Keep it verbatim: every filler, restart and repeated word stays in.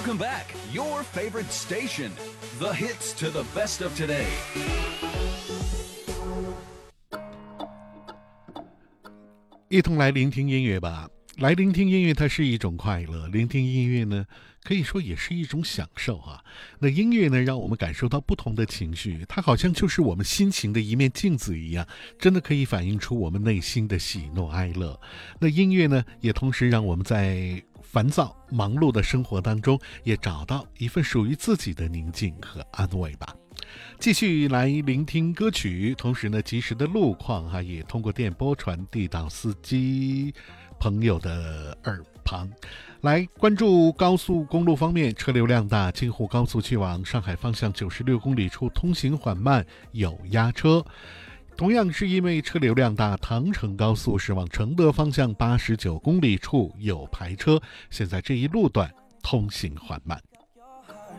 Welcome back, your favorite station, the hits to the best of today. 一同来聆听音乐吧。来聆听音乐，它是一种快乐。聆听音乐呢，可以说也是一种享受啊。那音乐呢，让我们感受到不同的情绪，它好像就是我们心情的一面镜子一样，真的可以反映出我们内心的喜怒哀乐。那音乐呢，也同时让我们在烦躁忙碌的生活当中，也找到一份属于自己的宁静和安慰吧。继续来聆听歌曲，同时呢，及时的路况哈、啊，也通过电波传递到司机朋友的耳旁。来关注高速公路方面，车流量大，京沪高速去往上海方向九十六公里处通行缓慢，有压车。同样是因为车流量大，唐承高速是往承德方向八十九公里处有排车，现在这一路段通行缓慢。